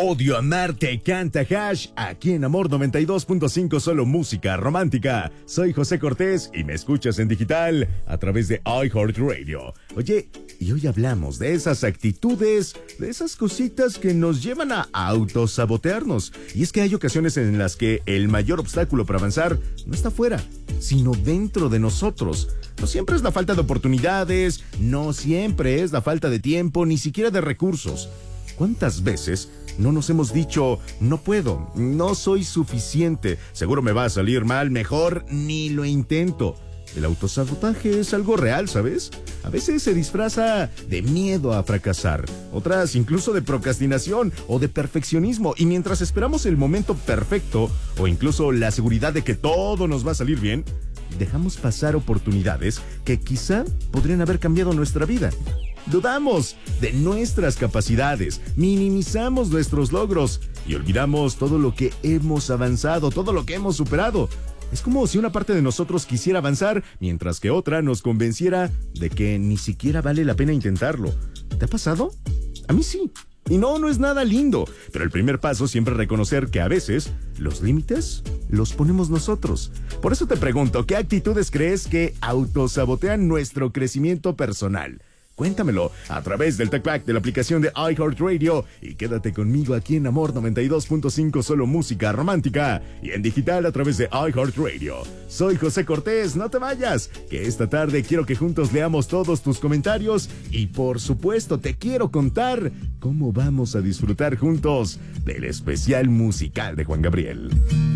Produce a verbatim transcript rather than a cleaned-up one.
Odio amarte, canta Hash, aquí en Amor noventa y dos punto cinco, solo música romántica. Soy José Cortés y me escuchas en digital a través de iHeartRadio. Oye, y hoy hablamos de esas actitudes, de esas cositas que nos llevan a autosabotearnos. Y es que hay ocasiones en las que el mayor obstáculo para avanzar no está fuera, sino dentro de nosotros. No siempre es la falta de oportunidades, no siempre es la falta de tiempo, ni siquiera de recursos. ¿Cuántas veces no nos hemos dicho, no puedo, no soy suficiente, seguro me va a salir mal, mejor ni lo intento? El autosabotaje es algo real, ¿sabes? A veces se disfraza de miedo a fracasar, otras incluso de procrastinación o de perfeccionismo, y mientras esperamos el momento perfecto o incluso la seguridad de que todo nos va a salir bien, dejamos pasar oportunidades que quizá podrían haber cambiado nuestra vida. Dudamos de nuestras capacidades, minimizamos nuestros logros y olvidamos todo lo que hemos avanzado, todo lo que hemos superado. Es como si una parte de nosotros quisiera avanzar, mientras que otra nos convenciera de que ni siquiera vale la pena intentarlo. ¿Te ha pasado? A mí sí. Y no, no es nada lindo, pero el primer paso siempre es reconocer que a veces los límites los ponemos nosotros. Por eso te pregunto, ¿qué actitudes crees que autosabotean nuestro crecimiento personal? Cuéntamelo a través del TechPack de la aplicación de iHeartRadio y quédate conmigo aquí en Amor noventa y dos punto cinco, solo música romántica, y en digital a través de iHeartRadio. Soy José Cortés, no te vayas, que esta tarde quiero que juntos leamos todos tus comentarios y por supuesto te quiero contar cómo vamos a disfrutar juntos del especial musical de Juan Gabriel.